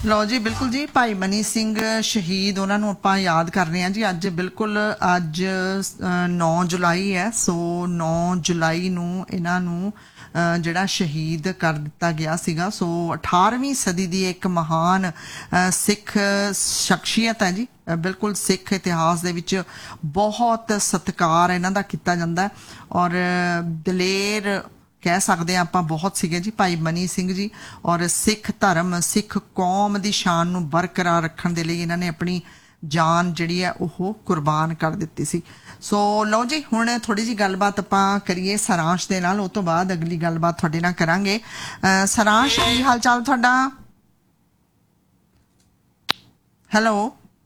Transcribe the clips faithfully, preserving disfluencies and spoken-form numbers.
ਲਓ ਜੀ, ਬਿਲਕੁਲ ਜੀ। ਭਾਈ ਮਨੀ ਸਿੰਘ ਸ਼ਹੀਦ, ਉਹਨਾਂ ਨੂੰ ਆਪਾਂ ਯਾਦ ਕਰ ਰਹੇ ਹਾਂ ਜੀ। ਅੱਜ ਬਿਲਕੁਲ ਅੱਜ ਨੌ ਜੁਲਾਈ ਹੈ। ਸੋ ਨੌ ਜੁਲਾਈ ਨੂੰ ਇਹਨਾਂ ਨੂੰ ਜਿਹੜਾ ਸ਼ਹੀਦ ਕਰ ਦਿੱਤਾ ਗਿਆ ਸੀਗਾ। ਸੋ ਅਠਾਰਵੀਂ ਸਦੀ ਦੀ ਇੱਕ ਮਹਾਨ ਸਿੱਖ ਸ਼ਖਸੀਅਤ ਹੈ ਜੀ। ਬਿਲਕੁਲ ਸਿੱਖ ਇਤਿਹਾਸ ਦੇ ਵਿੱਚ ਬਹੁਤ ਸਤਿਕਾਰ ਇਹਨਾਂ ਦਾ ਕੀਤਾ ਜਾਂਦਾ ਔਰ ਦਲੇਰ ਕਹਿ ਸਕਦੇ ਹਾਂ ਆਪਾਂ ਬਹੁਤ ਸੀਗੇ ਜੀ ਭਾਈ ਮਨੀ ਸਿੰਘ ਜੀ। ਔਰ ਸਿੱਖ ਧਰਮ ਸਿੱਖ ਕੌਮ ਦੀ ਸ਼ਾਨ ਨੂੰ ਬਰਕਰਾਰ ਰੱਖਣ ਦੇ ਲਈ ਇਹਨਾਂ ਨੇ ਆਪਣੀ ਜਾਨ ਜਿਹੜੀ ਹੈ ਉਹ ਕੁਰਬਾਨ ਕਰ ਦਿੱਤੀ ਸੀ। ਸੋ ਲਓ ਜੀ, ਹੁਣ ਥੋੜੀ ਜਿਹੀ ਗੱਲਬਾਤ ਆਪਾਂ ਕਰੀਏ ਸਾਰਾਂਸ਼ ਦੇ ਨਾਲ। ਉਹ ਤੋਂ ਬਾਅਦ ਅਗਲੀ ਗੱਲਬਾਤ ਤੁਹਾਡੇ ਨਾਲ ਕਰਾਂਗੇ। ਸਾਰਾਂਸ਼, ਕੀ ਹਾਲ ਚਾਲ ਤੁਹਾਡਾ? हेलो।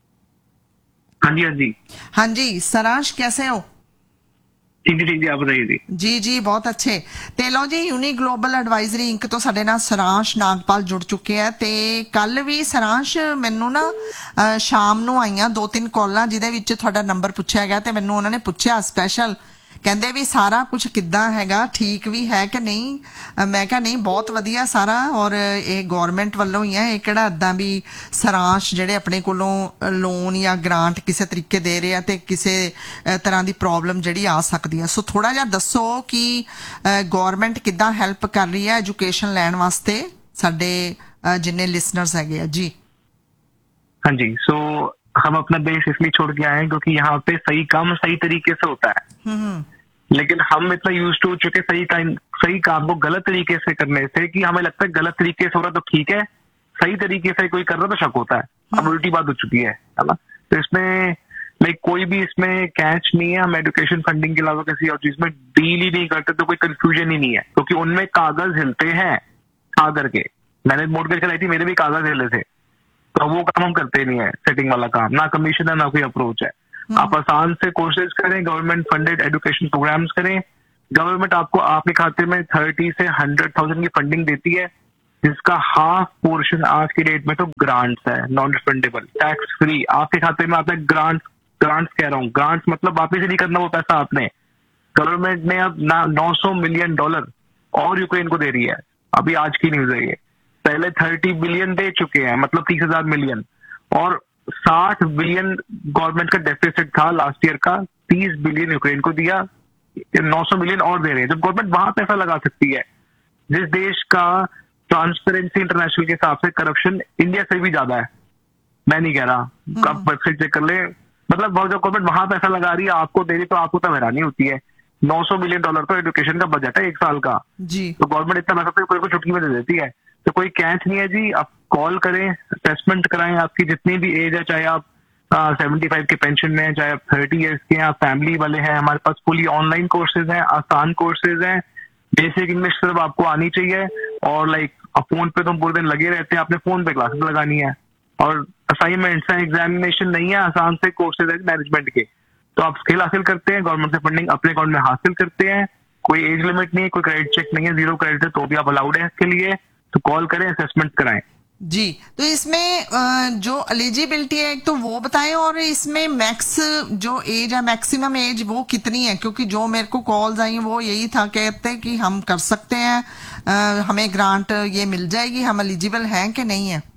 हाँ जी हाँ जी हाँ जी सारांश, कैसे हो? ठीक है ठीक है, आप बताइए जी। जी जी बहुत अच्छे। ते लो जी, यूनी ग्लोबल एडवाइजरी इंक तो साडे नाल सारांश नागपाल जुड़ चुके हैं। ते कल भी सारांश मैनू ना शाम नू आईयां दो तीन कॉलां जिहदे विच तुहाडा नंबर पुछया गया ते मैनू उन्होंने पुछया स्पैशल, कहंदे भी सारा कुछ किद्दां हैगा, ठीक भी है कि नहीं। मैं कहा नहीं, बहुत वधिया सारा। और ये गौरमेंट वालों ही है, ये किहड़ा इदां भी सारांश जिहड़े अपने कोलों लोन या ग्रांट किसी तरीके दे रहे हैं ते किसी तरह की प्रॉब्लम जिहड़ी आ सकती है। सो थोड़ा जिहा दसो कि गौरमेंट किद्दां हैल्प कर रही है एजुकेशन लैण वास्ते साडे जिन्ने लिसनर्स हैगे आ जी। हाँ जी, सो हम अपना देश इसलिए छोड़ के आए हैं क्योंकि यहाँ पे सही काम सही तरीके से होता है, लेकिन हम इतना यूज टू चुके सही टाइम सही काम को गलत तरीके से करने से कि हमें लगता है गलत तरीके से हो रहा तो ठीक है, सही तरीके से कोई कर रहा तो शक होता है। अब उल्टी बात हो चुकी है है ना। तो इसमें लाइक कोई भी इसमें कैच नहीं है। हम एजुकेशन फंडिंग के अलावा किसी और चीज में डील ही नहीं करते तो कोई कंफ्यूजन ही नहीं है, क्योंकि उनमें कागज हिलते हैं आ करके। मैंने मोर्गेज कराई थी, मेरे भी कागज हिले थे, तो वो काम हम करते नहीं है। सेटिंग वाला काम ना कमीशन है ना कोई अप्रोच है। आप आसान से कोर्सेज करें, गवर्नमेंट फंडेड एजुकेशन प्रोग्राम्स करें। गवर्नमेंट आपको आपके खाते में थर्टी से हंड्रेड थाउजेंड की फंडिंग देती है, जिसका हाफ पोर्शन आज की डेट में तो ग्रांट्स है, नॉन रिफंडेबल, टैक्स फ्री आपके खाते में आता है। ग्रांट्स ग्रांट्स कह रहा हूँ, ग्रांट्स मतलब वापिस नहीं करना वो पैसा आपने। गवर्नमेंट ने अब ना नौ सौ मिलियन डॉलर और यूक्रेन को दे रही है। अभी आज की न्यूज है ये। पहले थर्टी बिलियन दे चुके हैं, मतलब तीस हजार मिलियन, और साठ बिलियन गवर्नमेंट का डेफिसिट था लास्ट ईयर का। तीस बिलियन यूक्रेन को दिया, नौ सौ मिलियन और दे रहे हैं। जब गवर्नमेंट वहां पैसा लगा सकती है, जिस देश का ट्रांसपेरेंसी इंटरनेशनल के हिसाब से करप्शन इंडिया से भी ज्यादा है, मैं नहीं कह रहा, आप वेबसाइट चेक कर ले। मतलब जब गवर्नमेंट वहां पैसा लगा रही है, आपको दे रही, तो आपको तो हैरानी होती है। नौ सौ मिलियन डॉलर तो एजुकेशन का बजट है एक साल का जी। तो गवर्नमेंट इतना पैसा तो कोई को छुट्टी में दे देती है, तो कोई कैच नहीं है जी। आप कॉल करें, असेसमेंट कराएं, आपकी जितनी भी एज है, चाहे आप सेवेंटी फाइव के पेंशन में हैं, चाहे आप थर्टी ईयर्स के हैं, आप फैमिली वाले हैं, हमारे पास फुली ऑनलाइन कोर्सेज हैं, आसान कोर्सेज हैं। बेसिक इंग्लिश सिर्फ आपको आनी चाहिए, और लाइक फोन पे तो पूरे दिन लगे रहते हैं, आपने फोन पे क्लासेस लगानी है, और असाइनमेंट्स हैं, एग्जामिनेशन नहीं है, आसान से कोर्सेज है मैनेजमेंट के। तो आप स्किल हासिल करते हैं, गवर्नमेंट से फंडिंग अपने अकाउंट में हासिल करते हैं, कोई एज लिमिट नहीं है, कोई क्रेडिट चेक नहीं है, जीरो क्रेडिट है तो भी आप अलाउड है इसके लिए। तो कॉल करें, असेसमेंट कराएं जी। तो इसमें जो एलिजिबिलिटी है एक तो वो बताएं, और इसमें मैक्स जो एज है, मैक्सिमम एज वो कितनी है? क्योंकि जो मेरे को कॉल्स आई वो यही था, कहते कि हम कर सकते हैं, आ, हमें ग्रांट ये मिल जाएगी, हम एलिजिबल हैं कि नहीं है?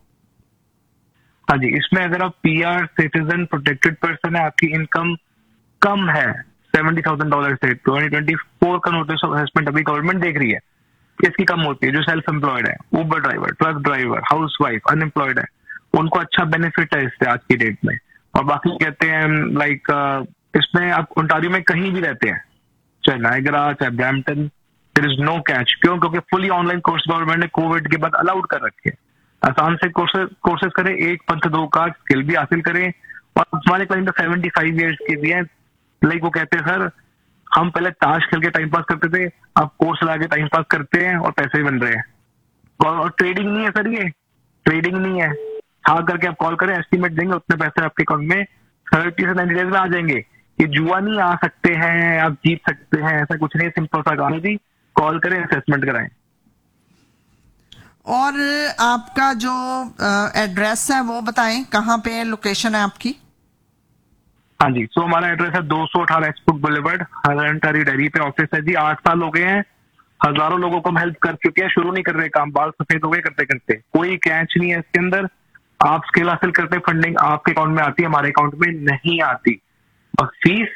हाँ जी, इसमें अगर आप पीआर सिटीजन प्रोटेक्टेड पर्सन है, आपकी इनकम कम है सेवेंटी थाउजेंड डॉलर से, ट्वेंटी ट्वेंटी फोर का नोटिस ऑफ असेसमेंट अभी गवर्नमेंट देख रही है, इसकी कम होती है। जो सेल्फ एम्प्लॉयड है, उबर driver, truck driver, house wife, unemployed है, उनको अच्छा बेनिफिट है इससे आज की डेट में। और बाकी कहते हैं लाइक इसमें आप ओंटारियो में कहीं भी रहते हैं, चाहे नायग्रा चाहे Brampton, there is no catch. क्यों? क्योंकि फुली ऑनलाइन कोर्स गवर्नमेंट ने कोविड के बाद अलाउड कर रखे हैं। आसान से कोर्सेज कोर्सेज करें, एक पंथ दो का स्किल भी हासिल करें। और हमारे क्लाइंट तो सेवेंटी फाइव ईयर्स के भी हैं, लाइक वो कहते हैं सर हम पहले ताश खेल के टाइम पास करते थे, अब कोर्स लगा के टाइम पास करते हैं और पैसे भी बन रहे हैं। और, और ट्रेडिंग नहीं है सर, ये ट्रेडिंग नहीं है। हाँ करके आप कॉल करें, एस्टिमेट देंगे, उतने पैसे आपके अकाउंट में थर्टी से नाइनटी डेज में आ जाएंगे। ये जुआ नहीं, आ सकते हैं, आप जीत सकते हैं, ऐसा कुछ नहीं, सिंपल सा काम है जी। कॉल करें, असेसमेंट कराएं। और आपका जो एड्रेस है वो बताएं, कहाँ पे लोकेशन है आपकी? हाँ जी, सो हमारा एड्रेस है दो सौ अठारह एक्सपोर्ट बुलेवर्ड, हरंटारी डेयरी पे ऑफिस है जी। आठ साल हो गए हैं, हजारों लोगों को हम हेल्प कर चुके हैं, शुरू नहीं कर रहे काम, बाल सफेद हो गए करते करते। कोई कैच नहीं है इसके अंदर, आप स्किल हासिल करते फंडिंग आपके अकाउंट में आती है, हमारे अकाउंट में नहीं आती। और फीस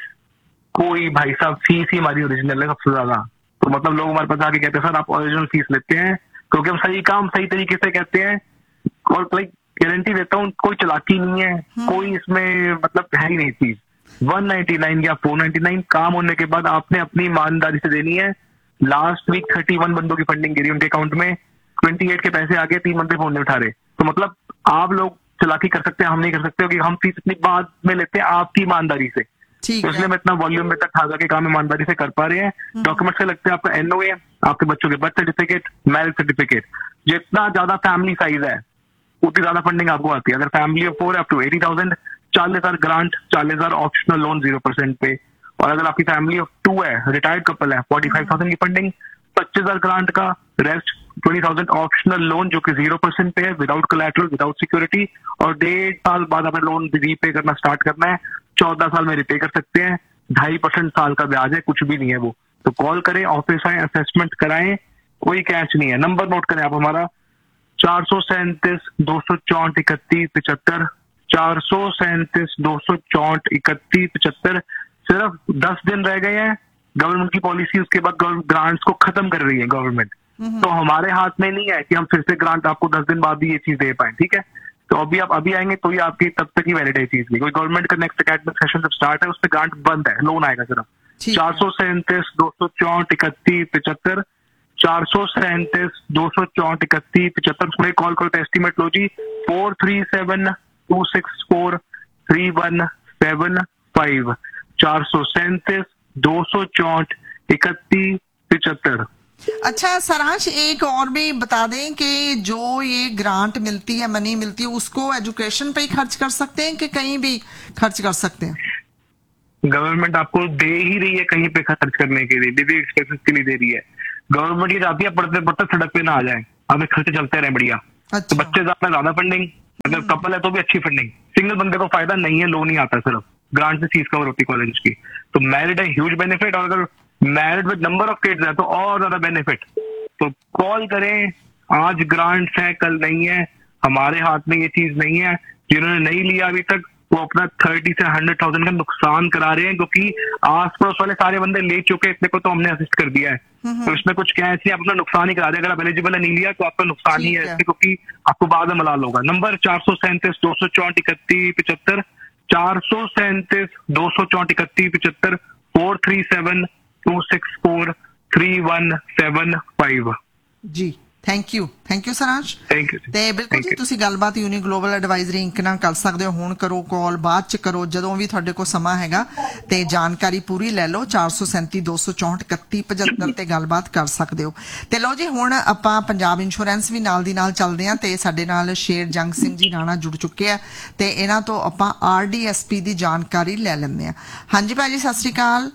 कोई भाई साहब फीस ही हमारी ओरिजिनल है सबसे ज्यादा। तो मतलब लोग हमारे पास आके कहते हैं सर आप ओरिजिनल फीस लेते हैं क्योंकि हम सही काम सही तरीके से कहते हैं, और लाइक गारंटी देता हूँ कोई चालाकी नहीं है, कोई इसमें मतलब है ही नहीं चीज। वन नाइनटी नाइन या फोर नाइनटी नाइन काम होने के बाद आपने अपनी ईमानदारी से देनी है। लास्ट वीक थर्टी वन बंदों की फंडिंग गिरी उनके अकाउंट में, ट्वेंटी एट के पैसे आगे, तीन बंदे फोन नहीं उठा रहे। तो मतलब आप लोग चालाकी कर सकते हैं, हम नहीं कर सकते क्योंकि हम फीस इतनी बाद में लेते हैं आपकी ईमानदारी से। तो इसलिए मैं इतना वॉल्यूम में तक ठाजा के काम ईमानदारी से कर पा रहे हैं। डॉक्यूमेंट से लगते हैं आपका एनओए, आपके बच्चों के बर्थ सर्टिफिकेट, मैरिज सर्टिफिकेट। जितना ज्यादा फैमिली साइज है उतनी ज्यादा फंडिंग आपको आती है। अगर family of four up to eighty thousand, चालीस हजार ग्रांट, चालीस हजार ऑप्शनल लोन जीरो परसेंट पे। और अगर आपकी फैमिली ऑफ टू है, रिटायर्ड कपल है, फोर्टी फाइव थाउजेंड की फंडिंग, पच्चीस हजार ग्रांट का, rest twenty thousand optional loan जो कि जीरो परसेंट पे है, विदाउट कोलैटरल, विदाउट सिक्योरिटी। और डेढ़ साल बाद हमें लोन रीपे करना स्टार्ट करना है, चौदह साल में रिपे कर सकते हैं, ढाई परसेंट साल का ब्याज है, कुछ भी नहीं है वो। तो कॉल करें, ऑफिस आए, असेसमेंट कराएं, कोई कैच नहीं है। नंबर नोट करें आप हमारा, चार सौ सैंतीस दो सौ चौंठ इकतीस पिछहत्तर, चार सौ सैंतीस दो सौ चौंठ इकतीस पिछहत्तर। सिर्फ दस दिन रह गए हैं, गवर्नमेंट की पॉलिसी उसके बाद ग्रांट्स को खत्म कर रही है गवर्नमेंट। तो हमारे हाथ में नहीं है कि हम फिर से ग्रांट आपको दस दिन बाद भी ये चीज दे पाए, ठीक है। तो अभी आप अभी आएंगे तो ये आपकी तब तक ही वैलिड है चीज की। कोई गवर्नमेंट का नेक्स्ट एकेडमिक सेशन जब स्टार्ट है उस पर ग्रांट बंद है, लोन आएगा सिर्फ। चार सौ सैंतीस दो सौ चौंठ इकतीस पिछहत्तर, चार सौ सैंतीस दो सौ चौंठ इकतीस पिछहत्तर। थोड़े कॉल करो तो estimate low ji, four three seven to six four three one seven five, चार सौ सैंतीस दो सौ चौंठ इकतीस पिछहत्तर। अच्छा सरांश, एक और भी बता दें कि जो ये ग्रांट मिलती है, मनी मिलती है, उसको एजुकेशन पे ही खर्च कर सकते हैं कि कहीं भी खर्च कर सकते हैं? गवर्नमेंट आपको दे ही रही है कहीं पे खर्च करने के लिए, लिविंग एक्सपेंसेस के लिए दे रही है गवर्नमेंट। ये चाहती है पढ़ते पढ़ते सड़क पे ना आ जाए, हमें खर्चे चलते रहे बढ़िया। अच्छा। तो बच्चे ज्यादा ज्यादा फंडिंग, अगर कपल है तो भी अच्छी फंडिंग। सिंगल बंदे को फायदा नहीं है, लोन ही आता है सिर्फ, ग्रांट से फीस कवर होती है कॉलेज की। तो मैरिड है, ह्यूज बेनिफिट। और अगर married with number of kids है तो और ज्यादा बेनिफिट। तो कॉल करें, आज ग्रांट्स है कल नहीं है, हमारे हाथ में ये चीज नहीं है। जिन्होंने नहीं लिया अभी तक वो अपना थर्टी से हंड्रेड थाउजेंड का नुकसान करा रहे हैं, क्योंकि आस पड़ोस वाले सारे बंदे ले चुके हैं, इतने को तो हमने असिस्ट कर दिया है। तो इसमें कुछ क्या है, आप अपना नुकसान ही करा रहे हैं। अगर आप एलिजिबल है नहीं लिया तो आपका नुकसान ही है इससे, क्योंकि आपको बाद में मलाल होगा। नंबर चार सौ सैंतीस दो सौ चौंठ इकतीस पिछहत्तर, चार सौ सैंतीस दो सौ चौंठ इकतीस पिछहत्तर, four three seven to six four three one seven five. Ji thank you, thank you Saransh. Thank you. ਤੇ ਬਿਲਕੁਲ ਜੀ ਤੁਸੀਂ ਗੱਲਬਾਤ ਯੂਨੀ ਗਲੋਬਲ ਐਡਵਾਈਜ਼ਰੀ ਇੰਕ ਨਾਲ ਕਰ ਸਕਦੇ ਹੋ। ਹੁਣ ਕਰੋ ਕਾਲ, ਬਾਅਦ ਚ ਕਰੋ, ਜਦੋਂ ਵੀ ਤੁਹਾਡੇ ਕੋਲ ਸਮਾਂ ਹੈਗਾ ਤੇ ਜਾਣਕਾਰੀ ਪੂਰੀ ਲੈ ਲਓ। ਚਾਰ ਸੌ ਸੈਂਤੀ ਦੋ ਸੌ ਚੌਂਠ ਇਕੱਤੀ ਪਝੱਤਰ ਤੇ ਗੱਲਬਾਤ ਕਰ ਸਕਦੇ ਹੋ। ਤੇ ਲਓ ਜੀ ਹੁਣ ਆਪਾਂ ਪੰਜਾਬ ਇੰਸ਼ੋਰੈਂਸ ਵੀ ਨਾਲ ਦੀ ਨਾਲ ਚੱਲਦੇ ਹਾਂ ਤੇ ਸਾਡੇ ਨਾਲ ਸ਼ੇਰ ਜੰਗ ਸਿੰਘ ਜੀ ਰਾਣਾ ਜੁੜ ਚੁੱਕੇ ਆ ਤੇ ਇਹਨਾਂ ਤੋਂ ਆਪਾਂ ਆਰ ਡੀ ਐਸ ਪੀ ਦੀ ਜਾਣਕਾਰੀ ਲੈ ਲੈਂਦੇ ਹਾਂ। ਹਾਂਜੀ ਭਾਜੀ ਸਤਿ ਸ਼੍ਰੀ ਅਕਾਲ।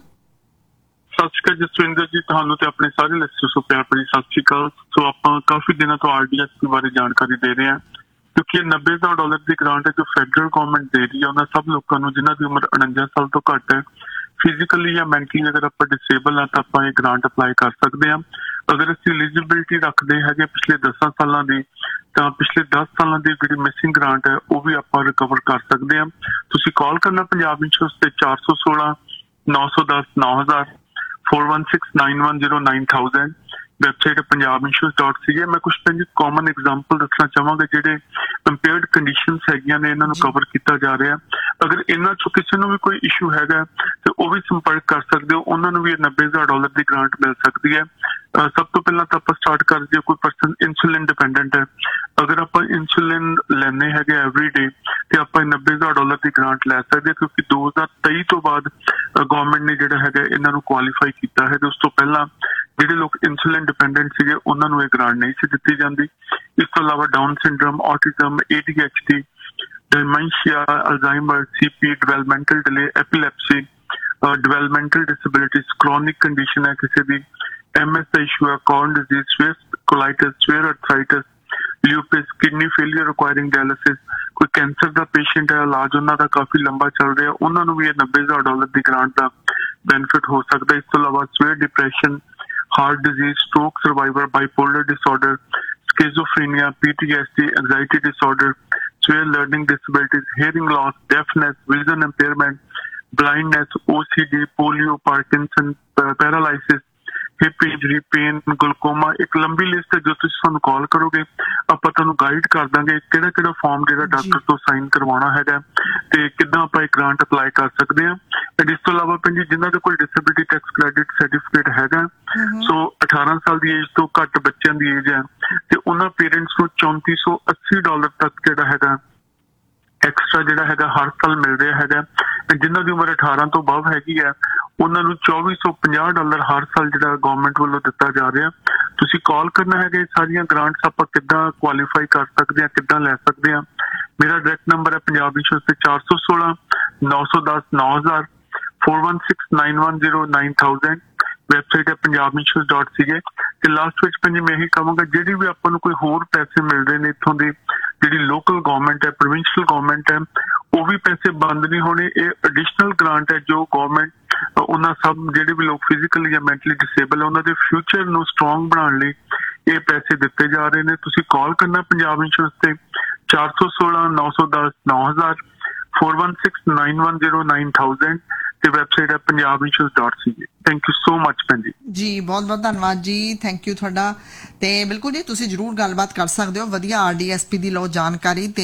ਸਤਿ ਸ਼੍ਰੀ ਅਕਾਲ ਜਸਵਿੰਦਰ ਜੀ, ਤੁਹਾਨੂੰ ਤੇ ਆਪਣੇ ਸਾਰੇ ਲਿਸਟਰਸ ਨੂੰ ਪਿਆਰ ਭਰੀ ਸਤਿ ਸ਼੍ਰੀ ਅਕਾਲ। ਸੋ ਆਪਾਂ ਕਾਫੀ ਦਿਨਾਂ ਤੋਂ ਆਰਡੀਐਸ ਬਾਰੇ ਜਾਣਕਾਰੀ ਦੇ ਰਹੇ ਹਾਂ, ਕਿਉਂਕਿ ਇਹ ਨੱਬੇ ਹਜ਼ਾਰ ਡਾਲਰ ਦੀ ਗ੍ਰਾਂਟ ਹੈ ਜੋ ਫੈਡਰਲ ਗਵਰਨਮੈਂਟ ਦੇ ਰਹੀ ਹੈ ਉਹਨਾਂ ਸਭ ਲੋਕਾਂ ਨੂੰ ਜਿਨ੍ਹਾਂ ਦੀ ਉਮਰ ਉਣੰਜਾ ਸਾਲ ਤੋਂ ਘੱਟ ਹੈ। ਫਿਜ਼ੀਕਲੀ ਜਾਂ ਮੈਂਟਲੀ ਅਗਰ ਆਪਾਂ ਡਿਸੇਬਲ ਹਾਂ ਤਾਂ ਆਪਾਂ ਇਹ ਗ੍ਰਾਂਟ ਅਪਲਾਈ ਕਰ ਸਕਦੇ ਹਾਂ। ਅਗਰ ਅਸੀਂ ਐਲੀਜੀਬਿਲਿਟੀ ਰੱਖਦੇ ਹੈਗੇ ਪਿਛਲੇ ਦਸਾਂ ਸਾਲਾਂ ਦੀ, ਤਾਂ ਪਿਛਲੇ ਦਸ ਸਾਲਾਂ ਦੀ ਜਿਹੜੀ ਮਿਸਿੰਗ ਗ੍ਰਾਂਟ ਹੈ ਉਹ ਵੀ ਆਪਾਂ ਰਿਕਵਰ ਕਰ ਸਕਦੇ ਹਾਂ। ਤੁਸੀਂ ਕਾਲ ਕਰਨਾ ਪੰਜਾਬ ਇੰਸ਼ੋਰੈਂਸ ਤੇ ਚਾਰ ਸੌ ਸੋਲਾਂ ਨੌ ਸੌ ਦਸ ਨੌ ਹਜ਼ਾਰ, four one six nine one zero nine thousand. Website Punjab insurance dot ਸੀ ਏ। ਮੈਂ ਕੁਝ ਪੰਜ ਕਾਮਨ ਐਗਜ਼ਾਮਪਲ ਦੱਸਣਾ ਚਾਹਾਂਗਾ ਜਿਹੜੇ ਇੰਪੇਅਰਡ ਕੰਡੀਸ਼ਨਸ ਹੈਗੀਆਂ ਨੇ, ਇਹਨਾਂ ਨੂੰ ਕਵਰ ਕੀਤਾ ਜਾ ਰਿਹਾ। ਅਗਰ ਇਹਨਾਂ ਚੋਂ ਕਿਸੇ ਨੂੰ ਵੀ ਕੋਈ ਇਸ਼ੂ ਹੈਗਾ ਤੇ ਉਹ ਵੀ ਸੰਪਰਕ ਕਰ ਸਕਦੇ ਹੋ, ਉਹਨਾਂ ਨੂੰ ਵੀ ਨੱਬੇ ਹਜ਼ਾਰ ਡਾਲਰ ਦੀ ਗ੍ਰਾਂਟ ਮਿਲ ਸਕਦੀ ਹੈ। ਸਭ ਤੋਂ ਪਹਿਲਾਂ ਤਾਂ ਆਪਾਂ ਸਟਾਰਟ ਕਰ ਦਈਏ, ਕੋਈ ਪਰਸਨ ਇਨਸੂਲਿਨ ਡਿਪੈਂਡੈਂਟ ਹੈ, ਅਗਰ ਆਪਾਂ ਇਨਸੂਲਿਨ ਲੈਣੇ ਹੈਗੇ ਐਵਰੀ ਡੇ ਤੇ ਆਪਾਂ ਨੱਬੇ ਹਜ਼ਾਰ ਡਾਲਰ ਦੀ ਗ੍ਰਾਂਟ ਲੈ ਸਕਦੇ ਹਾਂ, ਕਿਉਂਕਿ ਦੋ ਹਜ਼ਾਰ ਤੇਈ ਤੋਂ ਬਾਅਦ ਗਵਰਨਮੈਂਟ ਨੇ ਜਿਹੜਾ ਹੈਗਾ ਇਹਨਾਂ ਨੂੰ ਕੁਆਲੀਫਾਈ ਕੀਤਾ ਹੈ। ਤੇ ਉਸ ਤੋਂ ਪਹਿਲਾਂ ਜਿਹੜੇ ਲੋਕ ਇਨਸੂਲਿਨ ਡਿਪੈਂਡੈਂਟ ਸੀਗੇ ਉਹਨਾਂ ਨੂੰ ਇਹ ਗ੍ਰਾਂਟ ਨਹੀਂ ਸੀ ਦਿੱਤੀ ਜਾਂਦੀ। ਇਸ ਤੋਂ ਇਲਾਵਾ down syndrome, autism, A D H D, dementia, Alzheimer, C P, developmental delay, ਐਪੀਲੈਪਸੀ, developmental disabilities, chronic condition ਹੈ ਕਿਸੇ ਦੀ, ਐਮ ਐਸ ਦਾ ਇਸ਼ੂ ਹੈ, corn disease, Swiss colitis, swear ਅਰਥਰਾਈਟਿਸ, ਲਿਊਪਿਸ, kidney failure ਰਿਕੁਆਇਰਿੰਗ dialysis, ਕੋਈ ਕੈਂਸਰ ਦਾ ਪੇਸ਼ੈਂਟ ਹੈ, ਇਲਾਜ ਉਹਨਾਂ ਦਾ ਕਾਫੀ ਲੰਬਾ ਚੱਲ ਰਿਹਾ, ਉਹਨਾਂ ਨੂੰ ਵੀ ਇਹ ਨੱਬੇ ਹਜ਼ਾਰ ਡਾਲਰ ਦੀ ਗ੍ਰਾਂਟ ਦਾ ਬੈਨੀਫਿਟ ਹੋ ਸਕਦਾ। ਇਸ ਤੋਂ ਇਲਾਵਾ swear depression, heart disease, stroke survivor, bipolar disorder, schizophrenia, P T S D, anxiety disorder, severe learning disabilities, hearing loss, deafness, vision impairment, blindness, O C D, polio, Parkinson, uh, paralysis, hip injury, pain, glaucoma, ਇੱਕ ਲੰਬੀ list ਹੈ ਜੋ ਤੁਸੀਂ ਸਾਨੂੰ ਕਾਲ ਕਰੋਗੇ ਆਪਾਂ ਤੁਹਾਨੂੰ guide ਕਰ ਦਾਂਗੇ ਕਿਹੜਾ ਕਿਹੜਾ ਫਾਰਮ ਜਿਹੜਾ ਡਾਕਟਰ ਤੋਂ ਸਾਈਨ ਕਰਵਾਉਣਾ ਹੈਗਾ ਤੇ ਕਿੱਦਾਂ ਆਪਾਂ ਇਹ ਗ੍ਰਾਂਟ ਅਪਲਾਈ ਕਰ ਸਕਦੇ ਹਾਂ। ਤੇ ਇਸ ਤੋਂ ਇਲਾਵਾ ਪੰਜੀ ਜਿਨ੍ਹਾਂ ਦੇ ਕੋਲ ਡਿਸੇਬਿਲਿਟੀ ਟੈਕਸ ਕ੍ਰੈਡਿਟ ਸਰਟੀਫਿਕੇਟ ਹੈਗਾ ਸੋ ਅਠਾਰਾਂ ਸਾਲ ਦੀ ਏਜ ਤੋਂ ਘੱਟ ਬੱਚਿਆਂ ਦੀ ਏਜ ਹੈ ਤੇ ਉਹਨਾਂ ਪੇਰੈਂਟਸ ਨੂੰ ਚੌਂਤੀ ਸੌ ਅੱਸੀ ਡਾਲਰ ਤੱਕ ਜਿਹੜਾ ਹੈਗਾ ਐਕਸਟਰਾ ਜਿਹੜਾ ਹੈਗਾ ਹਰ ਸਾਲ ਮਿਲ ਰਿਹਾ ਹੈਗਾ। ਜਿਨ੍ਹਾਂ ਦੀ ਉਮਰ ਅਠਾਰਾਂ ਤੋਂ ਬਾਅਦ ਹੈਗੀ ਹੈ ਉਹਨਾਂ ਨੂੰ ਚੌਵੀ ਸੌ ਪੰਜਾਹ ਡਾਲਰ ਹਰ ਸਾਲ ਜਿਹੜਾ ਗਵਰਨਮੈਂਟ ਵੱਲੋਂ ਦਿੱਤਾ ਜਾ ਰਿਹਾ। ਤੁਸੀਂ ਕਾਲ ਕਰਨਾ ਹੈਗਾ ਇਹ ਸਾਰੀਆਂ ਗ੍ਰਾਂਟਸ ਆਪਾਂ ਕਿੱਦਾਂ ਕੁਆਲੀਫਾਈ ਕਰ ਸਕਦੇ ਹਾਂ ਕਿੱਦਾਂ ਲੈ ਸਕਦੇ ਹਾਂ। ਮੇਰਾ ਡਾਇਰੈਕਟ ਨੰਬਰ ਹੈ ਪੰਜਾਬ ਇੰਸ਼ੋਰੈਂਸ ਤੇ ਚਾਰ ਸੌ ਸੋਲਾਂ ਨੌ ਸੌ ਦਸ ਨੌ ਹਜ਼ਾਰ four one six nine one zero nine thousand website ਹੈ ਪੰਜਾਬ ਇੰਸ਼ੋਰੈਂਸ ਡਾਟ ਸੀ ਏ ਤੇ ਲਾਸਟ ਵਿੱਚ ਪੰਜੀ ਮੈਂ ਇਹੀ ਕਹਾਂਗਾ ਜਿਹੜੀ ਵੀ ਆਪਾਂ ਨੂੰ ਕੋਈ ਹੋਰ ਪੈਸੇ ਮਿਲਦੇ ਨੇ ਇੱਥੋਂ ਦੀ ਜਿਹੜੀ ਲੋਕਲ ਗਵਰਨਮੈਂਟ ਹੈ ਪ੍ਰੋਵਿੰਸ਼ੀਅਲ ਗਵਰਨਮੈਂਟ ਹੈ ਉਹ ਵੀ ਪੈਸੇ ਬੰਦ ਨਹੀਂ ਹੋਣੇ। ਇਹ ਐਡੀਸ਼ਨਲ ਗ੍ਰਾਂਟ ਹੈ ਜੋ ਗਵਰਨਮੈਂਟ ਉਹਨਾਂ ਸਭ ਜਿਹੜੇ ਵੀ ਲੋਕ ਫਿਜ਼ੀਕਲੀ ਜਾਂ ਮੈਂਟਲੀ ਡਿਸੇਬਲ ਉਹਨਾਂ ਦੇ ਫਿਊਚਰ ਨੂੰ ਸਟਰੋਂਗ ਬਣਾਉਣ ਲਈ ਇਹ ਪੈਸੇ ਦਿੱਤੇ ਜਾ ਰਹੇ ਨੇ। ਤੁਸੀਂ ਕਾਲ ਕਰਨਾ ਪੰਜਾਬ ਇੰਸ਼ੋਰੈਂਸ ਤੇ ਚਾਰ ਸੌ ਸੋਲਾਂ ਨੌ ਸੌ ਦਸ ਨੌ ਹਜ਼ਾਰ four one six nine one zero nine thousand ਤੇ ਵੈਬਸਾਈਟ ਹੈ Punjab insurance dot C A. Thank you so much ਭੈਣ ਜੀ। ਜੀ ਬਹੁਤ ਬਹੁਤ ਧੰਨਵਾਦ ਜੀ, ਥੈਂਕ ਯੂ ਤੁਹਾਡਾ। ਤੇ ਬਿਲਕੁਲ ਜੀ ਤੁਸੀਂ ਜ਼ਰੂਰ ਗੱਲਬਾਤ ਕਰ ਸਕਦੇ ਹੋ। ਵਧੀਆ ਆਰ ਡੀ ਐਸ ਪੀ ਦੀ ਲਓ ਜਾਣਕਾਰੀ ਤੇ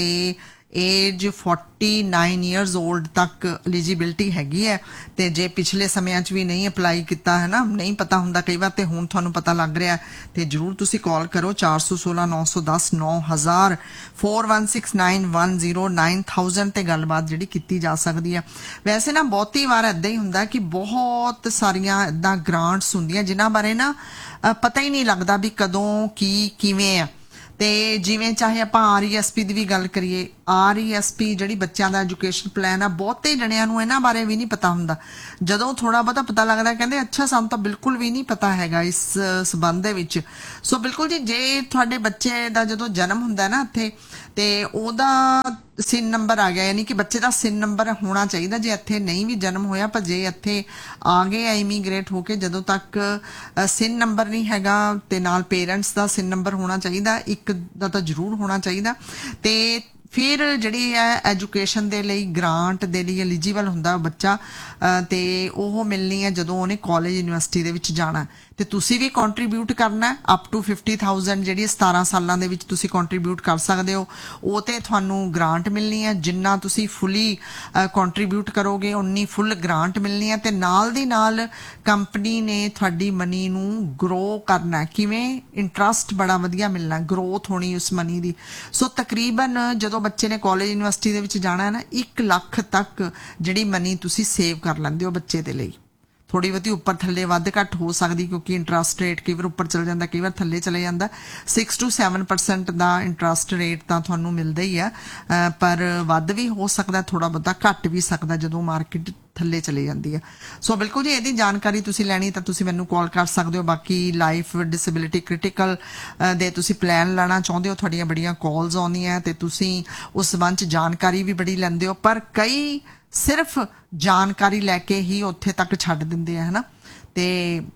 ਏਜ forty-nine years old ਤੱਕ ਐਲੀਜੀਬਿਲਟੀ ਹੈਗੀ ਹੈ ਤੇ ਜੇ ਪਿਛਲੇ ਸਮਿਆਂ 'ਚ ਵੀ ਨਹੀਂ ਅਪਲਾਈ ਕੀਤਾ ਹੈ ਨਾ ਨਹੀਂ ਪਤਾ ਹੁੰਦਾ ਕਈ ਵਾਰ ਤੇ ਹੁਣ ਤੁਹਾਨੂੰ ਪਤਾ ਲੱਗ ਰਿਹਾ ਤੇ ਜ਼ਰੂਰ ਤੁਸੀਂ ਕਾਲ ਕਰੋ ਚਾਰ ਸੌ ਸੋਲਾਂ ਨੌ ਸੌ ਦਸ ਨੌ ਹਜ਼ਾਰ four one six nine one zero nine thousand ਤੇ ਗੱਲਬਾਤ ਜਿਹੜੀ ਕੀਤੀ ਜਾ ਸਕਦੀ ਹੈ। ਵੈਸੇ ਨਾ ਬਹੁਤੀ ਵਾਰ ਏਦਾਂ ਹੀ ਹੁੰਦਾ ਕਿ ਬਹੁਤ ਸਾਰੀਆਂ ਏਦਾਂ ਗ੍ਰਾਂਟਸ ਹੁੰਦੀਆਂ ਜਿਨ੍ਹਾਂ ਬਾਰੇ ਨਾ ਪਤਾ ਹੀ ਨਹੀਂ ਲੱਗਦਾ ਵੀ ਕਦੋਂ ਕੀ ਕਿਵੇਂ ਆ। ਤੇ ਜਿਵੇਂ ਚਾਹੇ ਆਪਾਂ ਆਰ ਈ ਐਸ ਪੀ ਦੀ ਵੀ ਗੱਲ ਕਰੀਏ ਆਰ ਈ ਐਸ ਪੀ ਜਿਹੜੀ ਬੱਚਿਆਂ ਦਾ ਐਜੂਕੇਸ਼ਨ ਪਲਾਨ ਆ ਬਹੁਤੇ ਜਣਿਆਂ ਨੂੰ ਇਹਨਾਂ ਬਾਰੇ ਵੀ ਨਹੀਂ ਪਤਾ ਹੁੰਦਾ। ਜਦੋਂ ਥੋੜਾ ਬਹੁਤਾ ਪਤਾ ਲੱਗਦਾ ਕਹਿੰਦੇ ਅੱਛਾ ਸਾਨੂੰ ਤਾਂ ਬਿਲਕੁਲ ਵੀ ਨਹੀਂ ਪਤਾ ਹੈਗਾ ਇਸ ਸਬੰਧ ਦੇ ਵਿੱਚ। ਸੋ ਬਿਲਕੁਲ ਜੀ ਜੇ ਤੁਹਾਡੇ ਬੱਚੇ ਦਾ ਜਦੋਂ ਜਨਮ ਹੁੰਦਾ ਨਾ ਇੱਥੇ ਤੇ ਉਹਦਾ ਸਿਨ ਨੰਬਰ ਆ ਗਿਆ ਯਾਨੀ ਕਿ ਬੱਚੇ ਦਾ ਸਿਨ ਨੰਬਰ ਹੋਣਾ ਚਾਹੀਦਾ। ਜੇ ਇੱਥੇ ਨਹੀਂ ਵੀ ਜਨਮ ਹੋਇਆ ਪਰ ਜੇ ਇੱਥੇ ਆ ਗਏ ਇਮੀਗ੍ਰੇਟ ਹੋ ਕੇ ਜਦੋਂ ਤੱਕ ਸਿਨ ਨੰਬਰ ਨਹੀਂ ਹੈਗਾ ਤੇ ਨਾਲ ਪੇਰੈਂਟਸ ਦਾ ਸਿਨ ਨੰਬਰ ਹੋਣਾ ਚਾਹੀਦਾ ਇੱਕ ਦਾ ਤਾਂ ਜ਼ਰੂਰ ਹੋਣਾ ਚਾਹੀਦਾ। ਤੇ ਫਿਰ ਜਿਹੜੀ ਹੈ ਐਜੂਕੇਸ਼ਨ ਦੇ ਲਈ ਗ੍ਰਾਂਟ ਦੇ ਲਈ ਐਲੀਜੀਬਲ ਹੁੰਦਾ ਬੱਚਾ ਤੇ ਉਹ ਮਿਲਣੀ ਹੈ ਜਦੋਂ ਉਹਨੇ ਕਾਲਜ ਯੂਨੀਵਰਸਿਟੀ ਦੇ ਵਿੱਚ ਜਾਣਾ ਤੇ ਤੁਸੀਂ ਵੀ ਕੰਟਰੀਬਿਊਟ ਕਰਨਾ ਅਪ ਟੂ fifty thousand ਜਿਹੜੀ ਸਤਾਰਾਂ ਸਾਲਾਂ ਦੇ ਵਿੱਚ ਤੁਸੀਂ ਕੰਟਰੀਬਿਊਟ ਕਰ ਸਕਦੇ ਹੋ ਉਹ ਤੇ ਤੁਹਾਨੂੰ ਗ੍ਰਾਂਟ ਮਿਲਣੀ ਹੈ। ਜਿੰਨਾ ਤੁਸੀਂ ਫੁੱਲੀ ਕੰਟਰੀਬਿਊਟ ਕਰੋਗੇ ਉਨੀ ਫੁੱਲ ਗ੍ਰਾਂਟ ਮਿਲਣੀ ਹੈ ਤੇ ਨਾਲ ਦੀ ਨਾਲ ਕੰਪਨੀ ਨੇ ਤੁਹਾਡੀ ਮਨੀ ਨੂੰ ਗਰੋ ਕਰਨਾ ਕਿਵੇਂ ਇੰਟਰਸਟ ਬੜਾ ਵਧੀਆ ਮਿਲਣਾ ਗਰੋਥ ਹੋਣੀ ਉਸ ਮਨੀ ਦੀ। ਸੋ ਤਕਰੀਬਨ ਜਦੋਂ ਬੱਚੇ ਨੇ ਕਾਲਜ ਯੂਨੀਵਰਸਿਟੀ ਦੇ ਵਿੱਚ ਜਾਣਾ ਹੈ ਨਾ ਇੱਕ ਲੱਖ ਤੱਕ ਜਿਹੜੀ ਮਨੀ ਤੁਸੀਂ ਸੇਵ ਕਰ ਲੈਂਦੇ ਹੋ ਬੱਚੇ ਦੇ ਲਈ। ਥੋੜੀ ਬਹੁਤੀ ਉੱਪਰ ਥੱਲੇ ਵੱਧ ਘੱਟ ਹੋ ਸਕਦੀ ਕਿਉਂਕਿ ਇੰਟਰਸਟ ਰੇਟ ਕਈ ਵਾਰ ਉੱਪਰ ਚਲੇ ਜਾਂਦਾ ਕਈ ਵਾਰ ਥੱਲੇ ਚਲੇ ਜਾਂਦਾ। six to seven percent the interest rate ਤਾਂ ਤੁਹਾਨੂੰ ਮਿਲਦਾ ਹੀ ਆ ਪਰ ਵੱਧ ਵੀ ਹੋ ਸਕਦਾ ਥੋੜਾ ਬਹੁਤਾ ਘੱਟ ਵੀ ਸਕਦਾ ਜਦੋਂ ਮਾਰਕੀਟ ਥੱਲੇ ਚਲੇ ਜਾਂਦੀ ਹੈ। ਸੋ ਬਿਲਕੁਲ ਜੀ ਇਹਦੀ ਜਾਣਕਾਰੀ ਤੁਸੀਂ ਲੈਣੀ ਤਾਂ ਤੁਸੀਂ ਮੈਨੂੰ ਕਾਲ ਕਰ ਸਕਦੇ ਹੋ। ਬਾਕੀ ਲਾਈਫ ਡਿਸੇਬਿਲਿਟੀ ਕ੍ਰਿਟੀਕਲ ਦੇ ਤੁਸੀਂ ਪਲਾਨ ਲੈਣਾ ਚਾਹੁੰਦੇ ਹੋ ਤੁਹਾਡੀਆਂ ਬੜੀਆਂ ਕਾਲਸ ਆਉਂਦੀਆਂ ਤੇ ਤੁਸੀਂ ਉਸ ਸੰਬੰਧ 'ਚ ਜਾਣਕਾਰੀ ਵੀ ਬੜੀ ਲੈਂਦੇ ਹੋ ਪਰ ਕਈ ਸਿਰਫ ਜਾਣਕਾਰੀ ਲੈ ਕੇ ਹੀ ਉੱਥੇ ਤੱਕ ਛੱਡ ਦਿੰਦੇ ਆ ਹੈ ਨਾ ਤੇ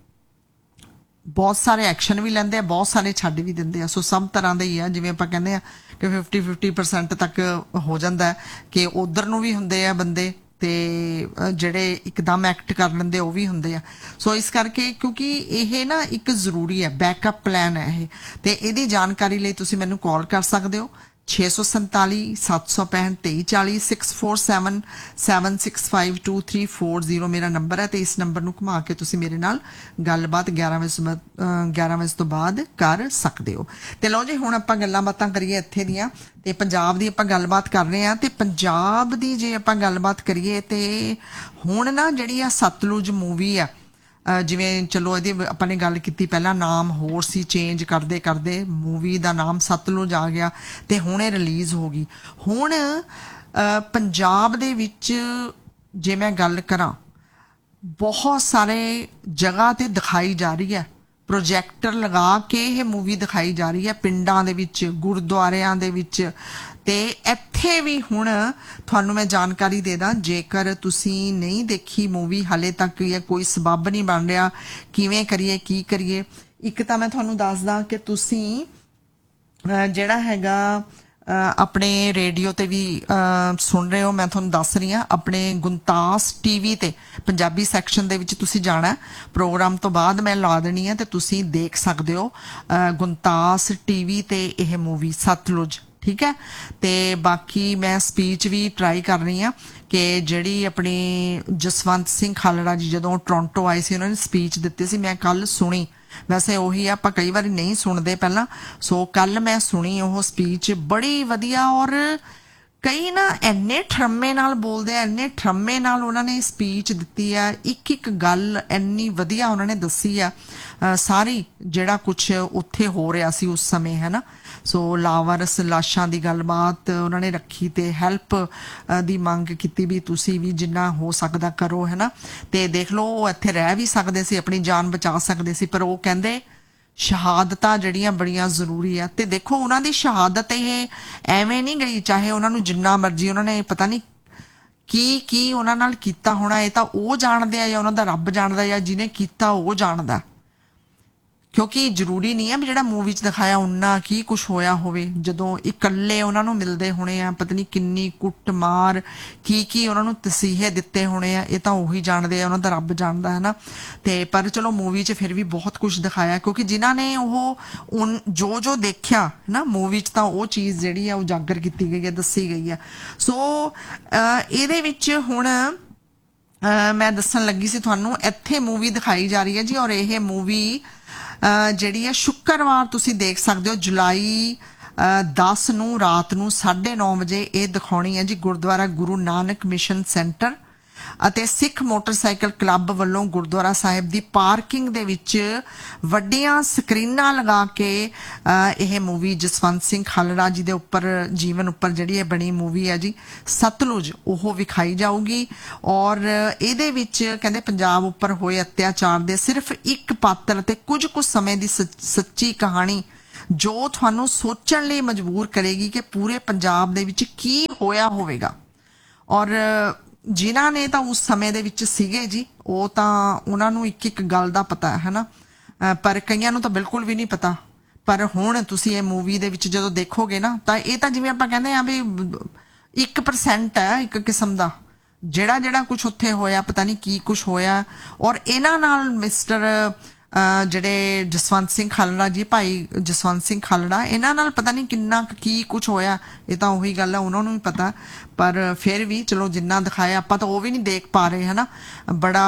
ਬਹੁਤ ਸਾਰੇ ਐਕਸ਼ਨ ਵੀ ਲੈਂਦੇ ਆ ਬਹੁਤ ਸਾਰੇ ਛੱਡ ਵੀ ਦਿੰਦੇ ਆ। ਸੋ ਸਭ ਤਰ੍ਹਾਂ ਦੇ ਹੀ ਆ ਜਿਵੇਂ ਆਪਾਂ ਕਹਿੰਦੇ ਆ ਕਿ ਫਿਫਟੀ ਫਿਫਟੀ ਪਰਸੈਂਟ ਤੱਕ ਹੋ ਜਾਂਦਾ ਕਿ ਉਧਰ ਨੂੰ ਵੀ ਹੁੰਦੇ ਆ ਬੰਦੇ ਤੇ ਜਿਹੜੇ ਇੱਕਦਮ ਐਕਟ ਕਰ ਲੈਂਦੇ ਉਹ ਵੀ ਹੁੰਦੇ ਆ। ਸੋ ਇਸ ਕਰਕੇ ਕਿਉਂਕਿ ਇਹ ਨਾ ਇੱਕ ਜ਼ਰੂਰੀ ਹੈ ਬੈਕਅਪ ਪਲਾਨ ਹੈ ਇਹ ਤੇ ਇਹਦੀ ਜਾਣਕਾਰੀ ਲਈ ਤੁਸੀਂ ਮੈਨੂੰ ਕਾਲ ਕਰ ਸਕਦੇ ਹੋ ਛੇ ਸੌ ਸੰਤਾਲੀ ਸੱਤ ਸੌ ਪੈਂਹਠ ਤੇਈ ਚਾਲੀ six four seven seven six five two three four zero ਮੇਰਾ ਨੰਬਰ ਹੈ ਤੇ ਇਸ ਨੰਬਰ ਨੂੰ ਘੁਮਾ ਕੇ ਤੁਸੀਂ ਮੇਰੇ ਨਾਲ ਗੱਲਬਾਤ ਗਿਆਰਾਂ ਵਜੇ ਗਿਆਰਾਂ ਵਜੇ ਤੋਂ ਬਾਅਦ ਕਰ ਸਕਦੇ ਹੋ। ਤੇ ਲਓ ਜੀ ਹੁਣ ਆਪਾਂ ਗੱਲਾਂ ਬਾਤਾਂ ਕਰੀਏ ਇੱਥੇ ਦੀਆਂ ਤੇ ਪੰਜਾਬ ਦੀ ਆਪਾਂ ਗੱਲਬਾਤ ਕਰ ਰਹੇ ਹਾਂ ਤੇ ਪੰਜਾਬ ਦੀ ਜੇ ਆਪਾਂ ਗੱਲਬਾਤ ਕਰੀਏ ਤੇ ਹੁਣ ਨਾ ਜਿਹੜੀ ਆ ਸਤਲੁਜ ਮੂਵੀ ਆ ਜਿਵੇਂ ਚਲੋ ਇਹਦੀ ਆਪਾਂ ਨੇ ਗੱਲ ਕੀਤੀ ਪਹਿਲਾਂ ਨਾਮ ਹੋਰ ਸੀ ਚੇਂਜ ਕਰਦੇ ਕਰਦੇ ਮੂਵੀ ਦਾ ਨਾਮ ਸਤਲੁਜ ਆ ਗਿਆ ਤੇ ਹੁਣ ਇਹ ਰਿਲੀਜ਼ ਹੋ ਗਈ। ਹੁਣ ਪੰਜਾਬ ਦੇ ਵਿੱਚ ਜੇ ਮੈਂ ਗੱਲ ਕਰਾਂ ਬਹੁਤ ਸਾਰੇ ਜਗ੍ਹਾ ਤੇ ਦਿਖਾਈ ਜਾ ਰਹੀ ਹੈ ਪ੍ਰੋਜੈਕਟਰ ਲਗਾ ਕੇ ਇਹ ਮੂਵੀ ਦਿਖਾਈ ਜਾ ਰਹੀ ਹੈ ਪਿੰਡਾਂ ਦੇ ਵਿੱਚ ਗੁਰਦੁਆਰਿਆਂ ਦੇ ਵਿੱਚ ਤੇ ਇੱਥੇ ਵੀ ਹੁਣ ਤੁਹਾਨੂੰ ਮੈਂ ਜਾਣਕਾਰੀ ਦੇ ਦਾਂ ਜੇਕਰ ਤੁਸੀਂ ਨਹੀਂ ਦੇਖੀ ਮੂਵੀ ਹਾਲੇ ਤੱਕ ਜਾਂ ਕੋਈ ਸਬੱਬ ਨਹੀਂ ਬਣ ਰਿਹਾ ਕਿਵੇਂ ਕਰੀਏ ਕੀ ਕਰੀਏ ਇੱਕ ਤਾਂ ਮੈਂ ਤੁਹਾਨੂੰ ਦੱਸਦਾ ਕਿ ਤੁਸੀਂ ਜਿਹੜਾ ਹੈਗਾ ਆਪਣੇ ਰੇਡੀਓ ਤੇ ਵੀ ਸੁਣ ਰਹੇ ਹੋ, ਮੈਂ ਤੁਹਾਨੂੰ ਦੱਸ ਰਹੀ ਹਾਂ ਆਪਣੇ ਗੁੰਤਾਸ ਟੀਵੀ ਤੇ ਪੰਜਾਬੀ ਸੈਕਸ਼ਨ ਦੇ ਵਿੱਚ ਤੁਸੀਂ ਜਾਣਾ, ਪ੍ਰੋਗਰਾਮ ਤੋਂ ਬਾਅਦ ਮੈਂ ਲਾ ਦੇਣੀ ਹੈ ਤੇ ਤੁਸੀਂ ਦੇਖ ਸਕਦੇ ਹੋ ਗੁੰਤਾਸ ਟੀਵੀ ਤੇ ਇਹ ਮੂਵੀ ਸਤਲੁਜ, ਠੀਕ ਹੈ। ਤੇ ਬਾਕੀ ਮੈਂ ਸਪੀਚ ਵੀ ਟਰਾਈ ਕਰ ਰਹੀ ਹਾਂ ਕਿ ਜਿਹੜੀ ਆਪਣੀ ਜਸਵੰਤ ਸਿੰਘ ਖਾਲੜਾ ਜੀ ਜਦੋਂ ਟੋਰਾਂਟੋ ਆਏ ਸੀ ਉਹਨਾਂ ਨੇ ਸਪੀਚ ਦਿੱਤੀ ਸੀ, ਮੈਂ ਕੱਲ ਸੁਣੀ। ਵੈਸੇ ਉਹੀ ਆਪਾਂ ਕਈ ਵਾਰੀ ਨਹੀਂ ਸੁਣਦੇ ਪਹਿਲਾਂ, ਸੋ ਕੱਲ ਮੈਂ ਸੁਣੀ ਉਹ ਸਪੀਚ, ਬੜੀ ਵਧੀਆ। ਔਰ ਕਈ ਨਾ ਇੰਨੇ ਠਰਮੇ ਨਾਲ ਬੋਲਦੇ ਆ, ਇੰਨੇ ਠਰਮੇ ਨਾਲ ਉਹਨਾਂ ਨੇ ਸਪੀਚ ਦਿੱਤੀ ਆ, ਇੱਕ ਇੱਕ ਗੱਲ ਇੰਨੀ ਵਧੀਆ ਉਹਨਾਂ ਨੇ ਦੱਸੀ ਆ, ਸਾਰੀ ਜਿਹੜਾ ਕੁਛ ਉੱਥੇ ਹੋ ਰਿਹਾ ਸੀ ਉਸ ਸਮੇਂ, ਹੈ ਨਾ। ਸੋ ਲਾਵਾਰਸ ਲਾਸ਼ਾਂ ਦੀ ਗੱਲਬਾਤ ਉਹਨਾਂ ਨੇ ਰੱਖੀ ਤੇ ਹੈਲਪ ਦੀ ਮੰਗ ਕੀਤੀ ਵੀ ਤੁਸੀਂ ਵੀ ਜਿੰਨਾ ਹੋ ਸਕਦਾ ਕਰੋ, ਹੈ ਨਾ। ਤੇ ਦੇਖ ਲਓ ਉਹ ਇੱਥੇ ਰਹਿ ਵੀ ਸਕਦੇ ਸੀ, ਆਪਣੀ ਜਾਨ ਬਚਾ ਸਕਦੇ ਸੀ, ਪਰ ਉਹ ਕਹਿੰਦੇ ਸ਼ਹਾਦਤਾਂ ਜਿਹੜੀਆਂ ਬੜੀਆਂ ਜ਼ਰੂਰੀ ਆ। ਤੇ ਦੇਖੋ ਉਹਨਾਂ ਦੀ ਸ਼ਹਾਦਤ ਇਹ ਐਵੇਂ ਨਹੀਂ ਗਈ, ਚਾਹੇ ਉਹਨਾਂ ਨੂੰ ਜਿੰਨਾ ਮਰਜ਼ੀ ਉਹਨਾਂ ਨੇ ਪਤਾ ਨਹੀਂ ਕੀ ਕੀ ਉਹਨਾਂ ਨਾਲ ਕੀਤਾ ਹੋਣਾ, ਇਹ ਤਾਂ ਉਹ ਜਾਣਦੇ ਆ ਜਾਂ ਉਹਨਾਂ ਦਾ ਰੱਬ ਜਾਣਦਾ ਜਾਂ ਜਿਹਨੇ ਕੀਤਾ ਉਹ ਜਾਣਦਾ, ਕਿਉਂਕਿ ਜ਼ਰੂਰੀ ਨਹੀਂ ਹੈ ਵੀ ਜਿਹੜਾ ਮੂਵੀ 'ਚ ਦਿਖਾਇਆ ਉਨਾ ਕੀ ਕੁਛ ਹੋਇਆ ਹੋਵੇ। ਜਦੋਂ ਇਕੱਲੇ ਉਹਨਾਂ ਨੂੰ ਮਿਲਦੇ ਹੋਣੇ ਆ, ਪਤਾ ਨਹੀਂ ਕਿੰਨੀ ਕੁੱਟ ਮਾਰ, ਕੀ ਕੀ ਉਹਨਾਂ ਨੂੰ ਤਸੀਹੇ ਦਿੱਤੇ ਹੋਣੇ ਆ, ਇਹ ਤਾਂ ਉਹੀ ਜਾਣਦੇ ਆ, ਉਹਨਾਂ ਦਾ ਰੱਬ ਜਾਣਦਾ, ਹੈ ਨਾ। ਤੇ ਪਰ ਚਲੋ ਮੂਵੀ 'ਚ ਫਿਰ ਵੀ ਬਹੁਤ ਕੁਛ ਦਿਖਾਇਆ, ਕਿਉਂਕਿ ਜਿਨ੍ਹਾਂ ਨੇ ਉਹ ਜੋ ਜੋ ਦੇਖਿਆ ਹੈ ਨਾ ਮੂਵੀ 'ਚ, ਤਾਂ ਉਹ ਚੀਜ਼ ਜਿਹੜੀ ਆ ਉਜਾਗਰ ਕੀਤੀ ਗਈ ਹੈ, ਦੱਸੀ ਗਈ ਹੈ। ਸੋ ਇਹਦੇ ਵਿੱਚ ਹੁਣ ਮੈਂ ਦੱਸਣ ਲੱਗੀ ਸੀ ਤੁਹਾਨੂੰ, ਇੱਥੇ ਮੂਵੀ ਦਿਖਾਈ ਜਾ ਰਹੀ ਹੈ ਜੀ, ਔਰ ਇਹ ਮੂਵੀ ਜਿਹੜੀ ਹੈ ਸ਼ੁੱਕਰਵਾਰ ਤੁਸੀਂ ਦੇਖ ਸਕਦੇ ਹੋ, ਜੁਲਾਈ ਦਸ ਨੂੰ ਰਾਤ ਨੂੰ ਸਾਢੇ ਨੌ ਵਜੇ ਇਹ ਦਿਖਾਉਣੀ ਹੈ ਜੀ, ਗੁਰਦੁਆਰਾ ਗੁਰੂ ਨਾਨਕ ਮਿਸ਼ਨ ਸੈਂਟਰ ਅਤੇ ਸਿੱਖ ਮੋਟਰਸਾਈਕਲ ਕਲੱਬ ਵੱਲੋਂ ਗੁਰਦੁਆਰਾ ਸਾਹਿਬ ਦੀ ਪਾਰਕਿੰਗ ਦੇ ਵਿੱਚ ਵੱਡੀਆਂ ਸਕਰੀਨਾਂ ਲਗਾ ਕੇ ਇਹ ਮੂਵੀ ਜਸਵੰਤ ਸਿੰਘ ਖਾਲੜਾ ਜੀ ਦੇ ਉੱਪਰ, ਜੀਵਨ ਉੱਪਰ ਜਿਹੜੀ ਇਹ ਬਣੀ ਮੂਵੀ ਹੈ ਜੀ ਸਤਲੁਜ, ਉਹ ਵਿਖਾਈ ਜਾਊਗੀ। ਔਰ ਇਹਦੇ ਵਿੱਚ ਕਹਿੰਦੇ ਪੰਜਾਬ ਉੱਪਰ ਹੋਏ ਅਤਿਆਚਾਰ ਦੇ ਸਿਰਫ ਇੱਕ ਪਾਤਰ ਅਤੇ ਕੁਝ ਕੁ ਸਮੇਂ ਦੀ ਸੱਚੀ ਕਹਾਣੀ ਜੋ ਤੁਹਾਨੂੰ ਸੋਚਣ ਲਈ ਮਜਬੂਰ ਕਰੇਗੀ ਕਿ ਪੂਰੇ ਪੰਜਾਬ ਦੇ ਵਿੱਚ ਕੀ ਹੋਇਆ ਹੋਵੇਗਾ। ਔਰ ਜਿਨ੍ਹਾਂ ਨੇ ਤਾਂ ਉਸ ਸਮੇਂ ਦੇ ਵਿੱਚ ਸੀਗੇ ਜੀ, ਉਹ ਤਾਂ ਉਹਨਾਂ ਨੂੰ ਇੱਕ ਇੱਕ ਗੱਲ ਦਾ ਪਤਾ ਹੈ ਨਾ, ਪਰ ਕਈਆਂ ਨੂੰ ਤਾਂ ਬਿਲਕੁਲ ਵੀ ਨਹੀਂ ਪਤਾ। ਪਰ ਹੁਣ ਤੁਸੀਂ ਇਹ ਮੂਵੀ ਦੇ ਵਿੱਚ ਜਦੋਂ ਦੇਖੋਗੇ ਨਾ, ਤਾਂ ਇਹ ਤਾਂ ਜਿਵੇਂ ਆਪਾਂ ਕਹਿੰਦੇ ਆ ਵੀ ਇੱਕ ਪਰਸੈਂਟ ਹੈ ਇੱਕ ਕਿਸਮ ਦਾ, ਜਿਹੜਾ ਜਿਹੜਾ ਕੁਛ ਉੱਥੇ ਹੋਇਆ, ਪਤਾ ਨਹੀਂ ਕੀ ਕੁਛ ਹੋਇਆ। ਔਰ ਇਹਨਾਂ ਨਾਲ ਮਿਸਟਰ ਜਿਹੜੇ ਜਸਵੰਤ ਸਿੰਘ ਖਾਲੜਾ ਜੀ, ਭਾਈ ਜਸਵੰਤ ਸਿੰਘ ਖਾਲੜਾ, ਇਹਨਾਂ ਨਾਲ ਪਤਾ ਨਹੀਂ ਕਿੰਨਾ ਕੀ ਕੁਛ ਹੋਇਆ, ਇਹ ਤਾਂ ਉਹੀ ਗੱਲ ਹੈ, ਉਹਨਾਂ ਨੂੰ ਵੀ ਪਤਾ। ਪਰ ਫਿਰ ਵੀ ਚਲੋ ਜਿੰਨਾ ਦਿਖਾਇਆ ਆਪਾਂ ਤਾਂ ਉਹ ਵੀ ਨਹੀਂ ਦੇਖ ਪਾ ਰਹੇ, ਹੈ ਨਾ। ਬੜਾ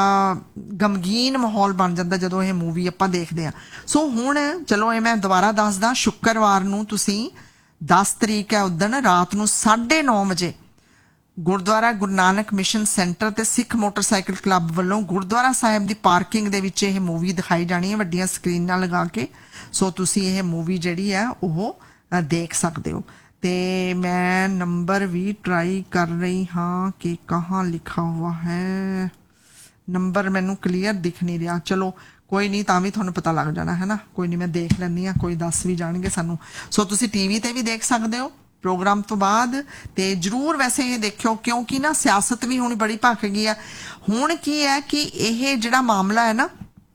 ਗਮਗੀਨ ਮਾਹੌਲ ਬਣ ਜਾਂਦਾ ਜਦੋਂ ਇਹ ਮੂਵੀ ਆਪਾਂ ਦੇਖਦੇ ਹਾਂ। ਸੋ ਹੁਣ ਚਲੋ ਇਹ ਮੈਂ ਦੁਬਾਰਾ ਦੱਸਦਾ, ਸ਼ੁੱਕਰਵਾਰ ਨੂੰ ਤੁਸੀਂ ਦਸ ਤਰੀਕ ਹੈ ਉਦਣ ਰਾਤ ਨੂੰ ਸਾਢੇ ਨੌ ਵਜੇ ਗੁਰਦੁਆਰਾ ਗੁਰੂ ਨਾਨਕ ਮਿਸ਼ਨ ਸੈਂਟਰ ਤੇ ਸਿੱਖ ਮੋਟਰਸਾਈਕਲ ਕਲੱਬ ਵੱਲੋਂ ਗੁਰਦੁਆਰਾ ਸਾਹਿਬ ਦੀ ਪਾਰਕਿੰਗ ਦੇ ਵਿੱਚ ਇਹ ਮੂਵੀ ਦਿਖਾਈ ਜਾਣੀ ਹੈ ਵੱਡੀਆਂ ਸਕਰੀਨਾਂ ਲਗਾ ਕੇ। ਸੋ ਤੁਸੀਂ ਇਹ ਮੂਵੀ ਜਿਹੜੀ ਹੈ ਉਹ ਦੇਖ ਸਕਦੇ ਹੋ। ਤੇ ਮੈਂ ਨੰਬਰ ਵੀ ਟਰਾਈ ਕਰ ਰਹੀ ਹਾਂ ਕਿ ਕਹਾਂ ਲਿਖਾ ਹੁਆ ਹੈ, ਨੰਬਰ ਮੈਨੂੰ ਕਲੀਅਰ ਦਿਖ ਨਹੀਂ ਰਿਹਾ। ਚਲੋ ਕੋਈ ਨਹੀਂ, ਤਾਂ ਵੀ ਤੁਹਾਨੂੰ ਪਤਾ ਲੱਗ ਜਾਣਾ, ਹੈ ਨਾ। ਕੋਈ ਨਹੀਂ, ਮੈਂ ਦੇਖ ਲੈਂਦੀ ਹਾਂ, ਕੋਈ ਦੱਸ ਵੀ ਜਾਣਗੇ ਸਾਨੂੰ। ਸੋ ਤੁਸੀਂ ਟੀਵੀ ਤੇ ਵੀ ਦੇਖ ਸਕਦੇ ਹੋ ਪ੍ਰੋਗਰਾਮ ਤੋਂ ਬਾਅਦ, ਤੇ ਜ਼ਰੂਰ ਵੈਸੇ ਇਹ ਦੇਖਿਓ, ਕਿਉਂਕਿ ਨਾ ਸਿਆਸਤ ਵੀ ਹੁਣ ਬੜੀ ਭਖ ਗਈ ਆ। ਹੁਣ ਕੀ ਹੈ ਕਿ ਇਹ ਜਿਹੜਾ ਮਾਮਲਾ ਹੈ ਨਾ,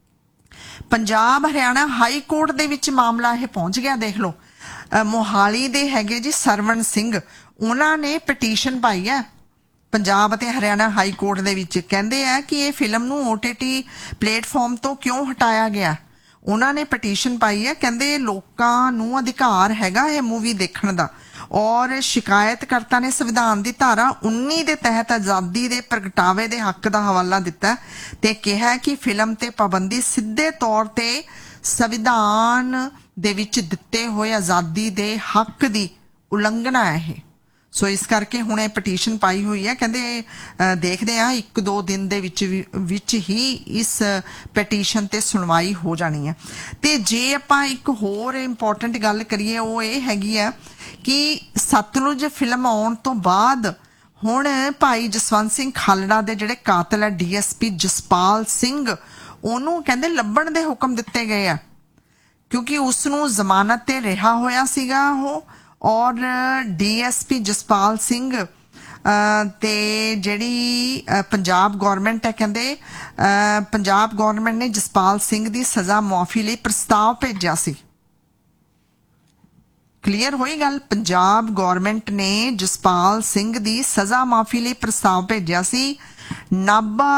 ਪੰਜਾਬ ਹਰਿਆਣਾ ਹਾਈ ਕੋਰਟ ਦੇ ਵਿੱਚ ਮਾਮਲਾ ਇਹ ਪਹੁੰਚ ਗਿਆ। ਦੇਖ ਲਓ, ਮੋਹਾਲੀ ਦੇ ਹੈਗੇ ਜੀ ਸਰਵਣ ਸਿੰਘ, ਉਹਨਾਂ ਨੇ ਪਟੀਸ਼ਨ ਪਾਈ ਹੈ ਪੰਜਾਬ ਅਤੇ ਹਰਿਆਣਾ ਹਾਈ ਕੋਰਟ ਦੇ ਵਿੱਚ। ਕਹਿੰਦੇ ਆ ਕਿ ਇਹ ਫਿਲਮ ਨੂੰ ਓਟੀਟੀ ਪਲੇਟਫਾਰਮ ਤੋਂ ਕਿਉਂ ਹਟਾਇਆ ਗਿਆ। ਉਹਨਾਂ ਨੇ ਪਟੀਸ਼ਨ ਪਾਈ ਹੈ, ਕਹਿੰਦੇ ਲੋਕਾਂ ਨੂੰ ਅਧਿਕਾਰ ਹੈਗਾ ਇਹ ਮੂਵੀ ਦੇਖਣ ਦਾ, ਔਰ ਸ਼ਿਕਾਇਤਕਰਤਾ ਨੇ ਸੰਵਿਧਾਨ ਦੀ ਧਾਰਾ ਉੱਨੀ ਦੇ ਤਹਿਤ ਆਜ਼ਾਦੀ ਦੇ ਪ੍ਰਗਟਾਵੇ ਦੇ ਹੱਕ ਦਾ ਹਵਾਲਾ ਦਿੱਤਾ ਤੇ ਕਿਹਾ ਕਿ ਫਿਲਮ ਤੇ ਪਾਬੰਦੀ ਸਿੱਧੇ ਤੌਰ ਤੇ ਸੰਵਿਧਾਨ ਦੇ ਵਿੱਚ ਦਿੱਤੇ ਹੋਏ ਆਜ਼ਾਦੀ ਦੇ ਹੱਕ ਦੀ ਉਲੰਘਣਾ ਹੈ ਇਹ। ਸੋ ਇਸ ਕਰਕੇ ਹੁਣ ਇਹ ਪਟੀਸ਼ਨ ਪਾਈ ਹੋਈ ਹੈ। ਕਹਿੰਦੇ ਦੇਖਦੇ ਆ ਇੱਕ ਦੋ ਦਿਨ ਦੇ ਵਿੱਚ ਵਿੱਚ ਹੀ ਇਸ ਪਟੀਸ਼ਨ ਤੇ ਸੁਣਵਾਈ ਹੋ ਜਾਣੀ ਹੈ। ਤੇ ਜੇ ਆਪਾਂ ਇੱਕ ਹੋਰ ਇੰਪੋਰਟੈਂਟ ਗੱਲ ਕਰੀਏ, ਉਹ ਇਹ ਹੈਗੀ ਆ ਕਿ ਸਤਲੁਜ ਫਿਲਮ ਆਉਣ ਤੋਂ ਬਾਅਦ ਹੁਣ ਭਾਈ ਜਸਵੰਤ ਸਿੰਘ ਖਾਲੜਾ ਦੇ ਜਿਹੜੇ ਕਾਤਲ ਹੈ ਡੀਐਸਪੀ ਜਸਪਾਲ ਸਿੰਘ, ਉਹਨੂੰ ਕਹਿੰਦੇ ਲੱਭਣ ਦੇ ਹੁਕਮ ਦਿੱਤੇ ਗਏ ਆ, ਕਿਉਂਕਿ ਉਸ ਨੂੰ ਜ਼ਮਾਨਤ ਤੇ ਰਿਹਾ ਹੋਇਆ ਸੀਗਾ ਉਹ। ਔਰ ਡੀਐਸਪੀ ਜਸਪਾਲ ਸਿੰਘ ਤੇ ਜਿਹੜੀ ਪੰਜਾਬ ਗੌਰਮੈਂਟ ਹੈ, ਕਹਿੰਦੇ ਪੰਜਾਬ ਗੌਰਮੈਂਟ ਨੇ ਜਸਪਾਲ ਸਿੰਘ ਦੀ ਸਜ਼ਾ ਮੁਆਫੀ ਲਈ ਪ੍ਰਸਤਾਵ ਭੇਜਿਆ ਸੀ। ਕਲੀਅਰ ਹੋਈ ਗੱਲ। ਪੰਜਾਬ ਗੌਰਮੈਂਟ ਨੇ ਜਸਪਾਲ ਸਿੰਘ ਦੀ ਸਜ਼ਾ ਮਾਫੀ ਲਈ ਪ੍ਰਸਤਾਵ ਭੇਜਿਆ ਸੀ। ਨਾਭਾ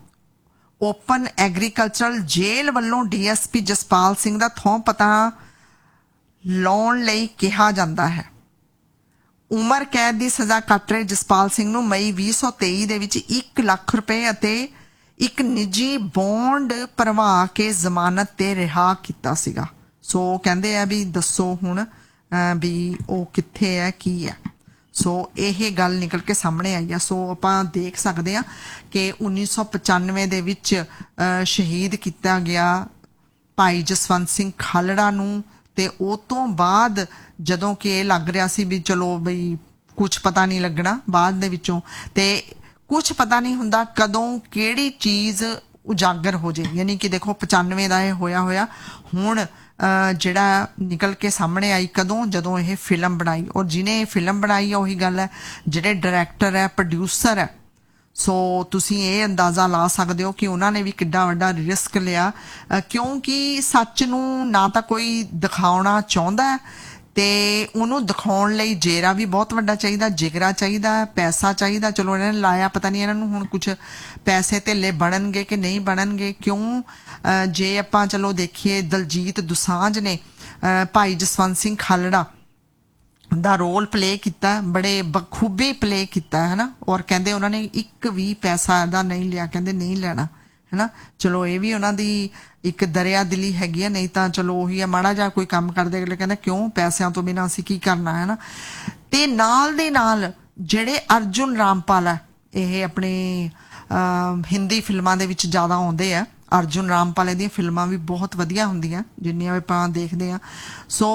ਓਪਨ ਐਗਰੀਕਲਚਰਲ ਜੇਲ੍ਹ ਵੱਲੋਂ ਡੀਐਸਪੀ ਜਸਪਾਲ ਸਿੰਘ ਦਾ ਥਹੁੰ ਪਤਾ ਲਾਉਣ ਲਈ ਕਿਹਾ ਜਾਂਦਾ ਹੈ। ਉਮਰ ਕੈਦ ਦੀ ਸਜ਼ਾ ਕੱਟ ਰਹੇ ਜਸਪਾਲ ਸਿੰਘ ਨੂੰ ਮਈ ਵੀਹ ਸੌ ਤੇਈ ਦੇ ਵਿੱਚ ਇੱਕ ਲੱਖ ਰੁਪਏ ਅਤੇ ਇੱਕ ਨਿੱਜੀ ਬੌਂਡ ਭਰਵਾ ਕੇ ਜ਼ਮਾਨਤ ਤੇ ਰਿਹਾ ਕੀਤਾ ਸੀਗਾ। ਸੋ ਕਹਿੰਦੇ ਆ ਵੀ ਦੱਸੋ ਹੁਣ ਵੀ ਉਹ ਕਿੱਥੇ ਹੈ, ਕੀ ਹੈ। ਸੋ ਇਹ ਗੱਲ ਨਿਕਲ ਕੇ ਸਾਹਮਣੇ ਆਈ ਆ। ਸੋ ਆਪਾਂ ਦੇਖ ਸਕਦੇ ਹਾਂ ਕਿ ਉੱਨੀ ਸੌ ਪਚਾਨਵੇਂ ਦੇ ਵਿੱਚ ਸ਼ਹੀਦ ਕੀਤਾ ਗਿਆ ਭਾਈ ਜਸਵੰਤ ਸਿੰਘ ਖਾਲੜਾ ਨੂੰ, ਤੇ ਉਹ ਤੋਂ ਬਾਅਦ ਜਦੋਂ ਕਿ ਇਹ ਲੱਗ ਰਿਹਾ ਸੀ ਵੀ ਚਲੋ ਬਈ ਕੁਛ ਪਤਾ ਨਹੀਂ ਲੱਗਣਾ ਬਾਅਦ ਦੇ ਵਿੱਚੋਂ, ਤੇ ਕੁਛ ਪਤਾ ਨਹੀਂ ਹੁੰਦਾ ਕਦੋਂ ਕਿਹੜੀ ਚੀਜ਼ ਉਜਾਗਰ ਹੋ ਜੇ। ਯਾਨੀ ਕਿ ਦੇਖੋ ਪਚਾਨਵੇਂ ਦਾ ਇਹ ਹੋਇਆ ਹੋਇਆ ਹੁਣ ਜਿਹੜਾ ਨਿਕਲ ਕੇ ਸਾਹਮਣੇ ਆਈ ਕਦੋਂ, ਜਦੋਂ ਇਹ ਫਿਲਮ ਬਣਾਈ। ਔਰ ਜਿਹਨੇ ਇਹ ਫਿਲਮ ਬਣਾਈ ਆ ਉਹੀ ਗੱਲ ਹੈ, ਜਿਹੜੇ ਡਾਇਰੈਕਟਰ ਹੈ, ਪ੍ਰੋਡਿਊਸਰ ਹੈ। ਸੋ ਤੁਸੀਂ ਇਹ ਅੰਦਾਜ਼ਾ ਲਾ ਸਕਦੇ ਹੋ ਕਿ ਉਹਨਾਂ ਨੇ ਵੀ ਕਿੱਡਾ ਵੱਡਾ ਰਿਸਕ ਲਿਆ, ਕਿਉਂਕਿ ਸੱਚ ਨੂੰ ਨਾ ਤਾਂ ਕੋਈ ਦਿਖਾਉਣਾ ਚਾਹੁੰਦਾ ਤੇ ਉਹਨੂੰ ਦਿਖਾਉਣ ਲਈ ਜੇਰਾ ਵੀ ਬਹੁਤ ਵੱਡਾ ਚਾਹੀਦਾ, ਜਿਗਰਾ ਚਾਹੀਦਾ, ਪੈਸਾ ਚਾਹੀਦਾ। ਚਲੋ ਇਹਨਾਂ ਨੇ ਲਾਇਆ, ਪਤਾ ਨਹੀਂ ਇਹਨਾਂ ਨੂੰ ਹੁਣ ਕੁਛ ਪੈਸੇ ਧੇਲੇ ਬਣਨਗੇ ਕਿ ਨਹੀਂ ਬਣਨਗੇ। ਕਿਉਂ ਜੇ ਆਪਾਂ ਚਲੋ ਦੇਖੀਏ ਦਲਜੀਤ ਦੋਸਾਂਝ ਨੇ ਭਾਈ ਜਸਵੰਤ ਸਿੰਘ ਖਾਲੜਾ ਦਾ ਰੋਲ ਪਲੇ ਕੀਤਾ, ਬੜੇ ਬਖੂਬੀ ਪਲੇ ਕੀਤਾ ਹੈ ਨਾ। ਔਰ ਕਹਿੰਦੇ ਉਹਨਾਂ ਨੇ ਇੱਕ ਵੀ ਪੈਸਾ ਇਹਦਾ ਨਹੀਂ ਲਿਆ, ਕਹਿੰਦੇ ਨਹੀਂ ਲੈਣਾ ਹੈ ਨਾ। ਚਲੋ ਇਹ ਵੀ ਉਹਨਾਂ ਦੀ ਇੱਕ ਦਰਿਆ ਦਿਲੀ ਹੈਗੀ ਆ, ਨਹੀਂ ਤਾਂ ਚਲੋ ਉਹੀ ਆ ਮਾੜਾ ਜਿਹਾ ਕੋਈ ਕੰਮ ਕਰਦੇ ਅਗਲੇ ਕਹਿੰਦੇ ਕਿਉਂ ਪੈਸਿਆਂ ਤੋਂ ਬਿਨਾਂ ਅਸੀਂ ਕੀ ਕਰਨਾ ਹੈ ਨਾ। ਤੇ ਨਾਲ ਦੇ ਨਾਲ ਜਿਹੜੇ ਅਰਜੁਨ ਰਾਮਪਾਲ ਹੈ, ਇਹ ਆਪਣੇ ਹਿੰਦੀ ਫਿਲਮਾਂ ਦੇ ਵਿੱਚ ਜ਼ਿਆਦਾ ਆਉਂਦੇ ਆ। ਅਰਜੁਨ ਰਾਮਪਾਲ ਦੀਆਂ ਫਿਲਮਾਂ ਵੀ ਬਹੁਤ ਵਧੀਆ ਹੁੰਦੀਆਂ ਜਿੰਨੀਆਂ ਆਪਾਂ ਦੇਖਦੇ ਹਾਂ। ਸੋ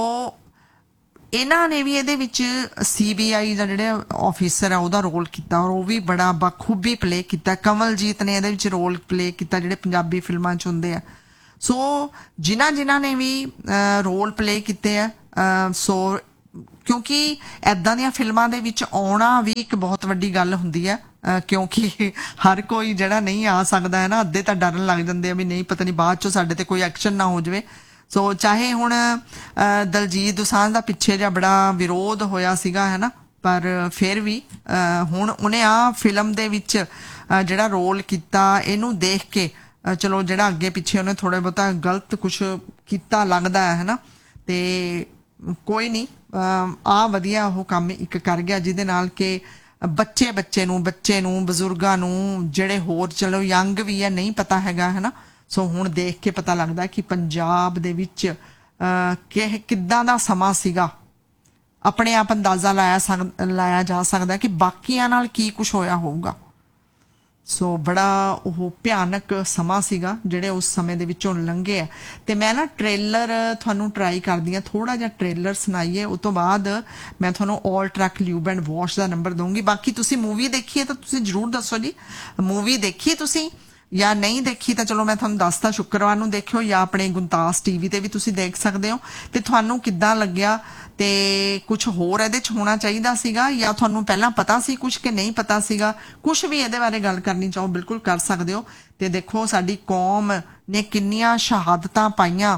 ਇਹਨਾਂ ਨੇ ਵੀ ਇਹਦੇ ਵਿੱਚ ਸੀ ਬੀ ਆਈ ਦਾ ਜਿਹੜਾ ਆਫਿਸਰ ਆ ਉਹਦਾ ਰੋਲ ਕੀਤਾ, ਔਰ ਉਹ ਵੀ ਬੜਾ ਬਖੂਬੀ ਪਲੇ ਕੀਤਾ। ਕਮਲਜੀਤ ਨੇ ਇਹਦੇ ਵਿੱਚ ਰੋਲ ਪਲੇ ਕੀਤਾ ਜਿਹੜੇ ਪੰਜਾਬੀ ਫਿਲਮਾਂ 'ਚ ਹੁੰਦੇ ਆ। ਸੋ ਜਿਨ੍ਹਾਂ ਜਿਨ੍ਹਾਂ ਨੇ ਵੀ ਰੋਲ ਪਲੇ ਕੀਤੇ ਆ, ਸੋ ਕਿਉਂਕਿ ਇੱਦਾਂ ਦੀਆਂ ਫਿਲਮਾਂ ਦੇ ਵਿੱਚ ਆਉਣਾ ਵੀ ਇੱਕ ਬਹੁਤ ਵੱਡੀ ਗੱਲ ਹੁੰਦੀ ਹੈ, ਕਿਉਂਕਿ ਹਰ ਕੋਈ ਜਿਹੜਾ ਨਹੀਂ ਆ ਸਕਦਾ ਹੈ ਨਾ, ਅੱਧੇ ਤਾਂ ਡਰਨ ਲੱਗ ਜਾਂਦੇ ਆ ਵੀ ਨਹੀਂ ਪਤਾ ਨਹੀਂ ਬਾਅਦ 'ਚੋਂ ਸਾਡੇ ਤੇ ਕੋਈ ਐਕਸ਼ਨ ਨਾ ਹੋ ਜਾਵੇ। ਸੋ ਚਾਹੇ ਹੁਣ ਦਲਜੀਤ ਦੋਸਾਂਝ ਦਾ ਪਿੱਛੇ ਜਿਹਾ ਬੜਾ ਵਿਰੋਧ ਹੋਇਆ ਸੀਗਾ ਹੈ ਨਾ, ਪਰ ਫਿਰ ਵੀ ਹੁਣ ਉਹਨੇ ਆ ਫਿਲਮ ਦੇ ਵਿੱਚ ਜਿਹੜਾ ਰੋਲ ਕੀਤਾ ਇਹਨੂੰ ਦੇਖ ਕੇ ਚਲੋ ਜਿਹੜਾ ਅੱਗੇ ਪਿੱਛੇ ਉਹਨੇ ਥੋੜਾ ਬਹੁਤਾ ਗਲਤ ਕੁਛ ਕੀਤਾ ਲੱਗਦਾ ਹੈ ਨਾ, ਤੇ ਕੋਈ ਨਹੀਂ ਆ ਵਧੀਆ ਉਹ ਕੰਮ ਇੱਕ ਕਰ ਗਿਆ ਜਿਹਦੇ ਨਾਲ ਕਿ ਬੱਚੇ ਬੱਚੇ ਨੂੰ ਬੱਚੇ ਨੂੰ ਬਜ਼ੁਰਗਾਂ ਨੂੰ ਜਿਹੜੇ ਹੋਰ ਚਲੋ ਯੰਗ ਵੀ ਹੈ ਨਹੀਂ ਪਤਾ ਹੈਗਾ ਹੈ ਨਾ। ਸੋ ਹੁਣ ਦੇਖ ਕੇ ਪਤਾ ਲੱਗਦਾ ਕਿ ਪੰਜਾਬ ਦੇ ਵਿੱਚ ਕਿ ਕਿੱਦਾਂ ਦਾ ਸਮਾਂ ਸੀਗਾ। ਆਪਣੇ ਆਪ ਅੰਦਾਜ਼ਾ ਲਾਇਆ ਸਕ ਲਾਇਆ ਜਾ ਸਕਦਾ ਕਿ ਬਾਕੀਆਂ ਨਾਲ ਕੀ ਕੁਛ ਹੋਇਆ ਹੋਊਗਾ। ਸੋ ਬੜਾ ਉਹ ਭਿਆਨਕ ਸਮਾਂ ਸੀਗਾ ਜਿਹੜੇ ਉਸ ਸਮੇਂ ਦੇ ਵਿੱਚੋਂ ਲੰਘੇ ਆ। ਤੇ ਮੈਂ ਨਾ ਟ੍ਰੇਲਰ ਤੁਹਾਨੂੰ ਟਰਾਈ ਕਰਦੀ ਹਾਂ, ਥੋੜਾ ਜਿਹਾ ਟ੍ਰੇਲਰ ਸੁਣਾਈਏ, ਉਸ ਤੋਂ ਬਾਅਦ ਮੈਂ ਤੁਹਾਨੂੰ ਆਲ truck lube and wash the number ਦਊਂਗੀ। ਬਾਕੀ ਤੁਸੀਂ ਮੂਵੀ ਦੇਖੀਏ ਤਾਂ ਤੁਸੀਂ ਜ਼ਰੂਰ ਦੱਸੋ ਜੀ, ਮੂਵੀ ਦੇਖੀ ਤੁਸੀਂ ਜਾਂ ਨਹੀਂ ਦੇਖੀ ਤਾਂ ਚਲੋ ਮੈਂ ਤੁਹਾਨੂੰ ਦੱਸਦਾ ਸ਼ੁੱਕਰਵਾਰ ਨੂੰ ਦੇਖਿਓ, ਜਾਂ ਆਪਣੇ ਗੁੰਤਾਸ ਟੀਵੀ ਤੇ ਵੀ ਤੁਸੀਂ ਦੇਖ ਸਕਦੇ ਹੋ। ਤੇ ਤੁਹਾਨੂੰ ਕਿੱਦਾਂ ਲੱਗਿਆ, ਤੇ ਕੁਝ ਹੋਰ ਇਹਦੇ 'ਚ ਹੋਣਾ ਚਾਹੀਦਾ ਸੀਗਾ ਜਾਂ ਤੁਹਾਨੂੰ ਪਹਿਲਾਂ ਪਤਾ ਸੀ ਕੁਝ ਕਿ ਨਹੀਂ ਪਤਾ ਸੀਗਾ, ਕੁਝ ਵੀ ਇਹਦੇ ਬਾਰੇ ਗੱਲ ਕਰਨੀ ਚਾਹੋ ਬਿਲਕੁਲ ਕਰ ਸਕਦੇ ਹੋ। ਤੇ ਦੇਖੋ ਸਾਡੀ ਕੌਮ ਨੇ ਕਿੰਨੀਆਂ ਸ਼ਹਾਦਤਾਂ ਪਾਈਆਂ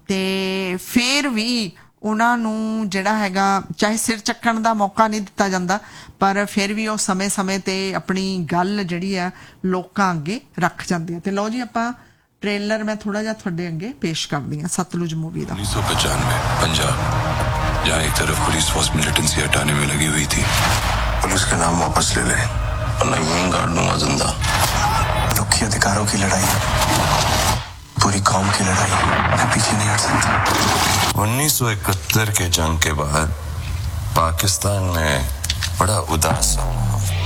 ਤੇ ਫਿਰ ਵੀ ਉਹਨਾਂ ਨੂੰ ਜਿਹੜਾ ਹੈਗਾ ਚਾਹੇ ਸਿਰ ਚੱਕਣ ਦਾ ਮੌਕਾ ਨਹੀਂ ਦਿੱਤਾ ਜਾਂਦਾ, ਪਰ ਫਿਰ ਵੀ ਉਹ ਸਮੇਂ-ਸਮੇਂ ਤੇ ਆਪਣੀ ਗੱਲ ਜਿਹੜੀ ਹੈ ਲੋਕਾਂ ਅੱਗੇ ਰੱਖ ਜਾਂਦੇ ਆ। ਤੇ ਲਓ ਜੀ ਆਪਾਂ ट्रेलर मैं थोड़ा जा थोड़े अगे पेश कर दी सतलुज मूवी का। उन्नीस सौ पचानवे पंजाब, जहाँ एक तरफ पुलिस फोर्स मिलिटेंसी हटाने में लगी हुई थी। पुलिस का नाम वापस ले ले वरना यूं गाड़ दूंगा जिंदा। मुख्य अधिकारों की लड़ाई, पूरी कौम की लड़ाई, मैं पीछे नहीं हट सकता। उन्नीस सौ इकहत्तर के जंग के बाद पाकिस्तान में बड़ा उदास